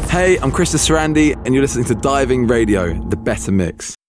Hey, I'm Krista Sarandi, and you're listening to Diving Radio, the better mix.